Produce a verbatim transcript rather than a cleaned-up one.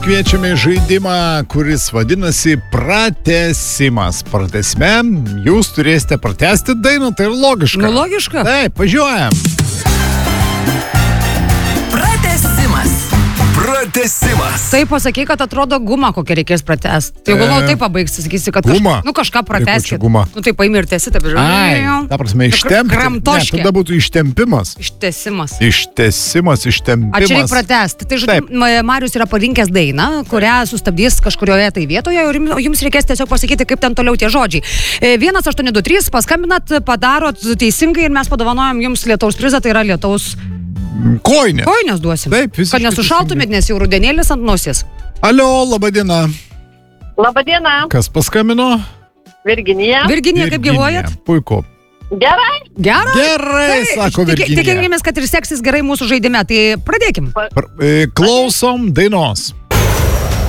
Kviečiame į žaidimą, kuris vadinasi pratęsimas. Pratęsime jūs turėsite pratęsti dainą, tai ir logiška. Nu, logiška. Taip, važiuojam. Pratęsimas. Pratęsimas. Taip pasakai, kad atrodo gumą kokią reikės pratęsti. Tai galvoju, taip pabaigsi, sakysi, kad Gumą? Kaž, nu, kažką pratęskit. Gumą? Nu, tai paimi ir tęsi, taip Ai, ta prasme, ištempti. Kramtoškė. Ne, tada būtų ištempimas. Ištęsimas. Ištesimas, ištempimas. A čia reikia pratęsti. Tai žodžiu, Marius yra parinkęs dainą, kurią sustabdys kažkurioje tai vietoje, o jums reikės tiesiog pasakyti, kaip ten toliau tie žodžiai. vienas aštuoni du trys, paskambinat, padarot teisingai ir mes padovanojam jums lietaus prizą, tai yra lietaus Koinė. Koinės duosim. Taip, visiškai. Kad nesušaltumėt, nes jau rudenėlis ant nosies. Alio, laba diena. Labą dieną, Kas paskambino? Virginija. Virginija, kaip gyvuojat? Puiku. Gerai, Gerai. Gerai, sako Virginija. Tikėkimės, kad ir seksis gerai mūsų žaidime, tai pradėkim. Pr- e, Klausom dainos.